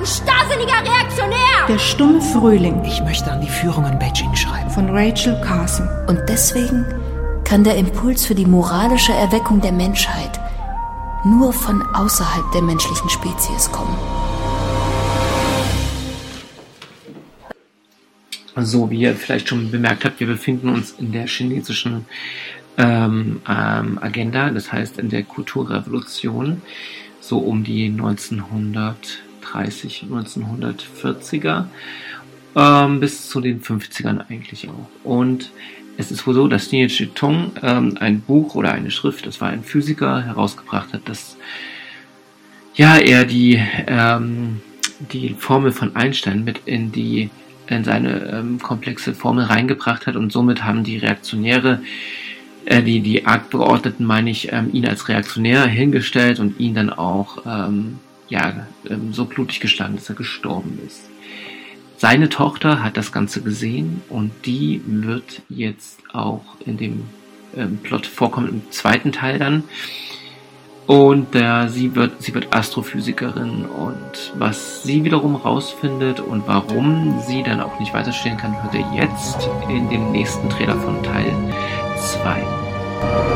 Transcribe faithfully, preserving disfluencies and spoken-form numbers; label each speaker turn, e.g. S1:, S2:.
S1: ein starrsinniger Reaktionär!
S2: Der stumme Frühling.
S3: Ich möchte an die Führung in Beijing schreiben.
S2: Von Rachel Carson.
S4: Und deswegen kann der Impuls für die moralische Erweckung der Menschheit nur von außerhalb der menschlichen Spezies kommen.
S5: So, wie ihr vielleicht schon bemerkt habt, wir befinden uns in der chinesischen ähm, ähm, Agenda, das heißt in der Kulturrevolution, so um die neunzehnhundertdreißig, neunzehnhundertvierziger ähm, bis zu den fünfzigern eigentlich auch. Und es ist wohl so, dass Nie Zhitung ähm, ein Buch oder eine Schrift, das war ein Physiker, herausgebracht hat, dass ja er die ähm, die Formel von Einstein mit in die in seine ähm, komplexe Formel reingebracht hat, und somit haben die Reaktionäre, äh, die die Abgeordneten, meine ich, ähm, ihn als Reaktionär hingestellt und ihn dann auch ähm, ja ähm, so blutig geschlagen, dass er gestorben ist. Seine Tochter hat das Ganze gesehen und die wird jetzt auch in dem ähm, Plot vorkommen, im zweiten Teil dann. Und äh, sie wird sie wird Astrophysikerin, und was sie wiederum rausfindet und warum sie dann auch nicht weiterstehen kann, hört ihr jetzt in dem nächsten Trailer von Teil zwei.